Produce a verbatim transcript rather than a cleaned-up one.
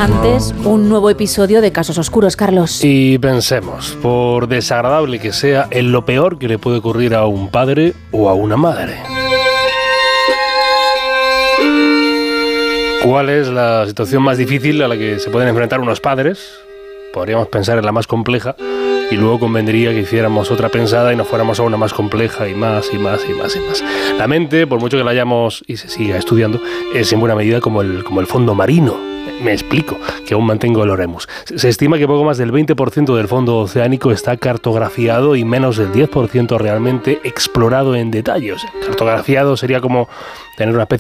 Antes, un nuevo episodio de Casos Oscuros, Carlos. Y pensemos, por desagradable que sea, en lo peor que le puede ocurrir a un padre o a una madre. ¿Cuál es la situación más difícil a la que se pueden enfrentar unos padres? Podríamos pensar en la más compleja y luego convendría que hiciéramos otra pensada y nos fuéramos a una más compleja y más y más y más y más. La mente, por mucho que la hayamos y se siga estudiando, es en buena medida como el, como el fondo marino. Me explico, que aún mantengo el oremus. Se estima que poco más del veinte por ciento del fondo oceánico está cartografiado y menos del diez por ciento realmente explorado en detalle. O sea, cartografiado sería como tener una especie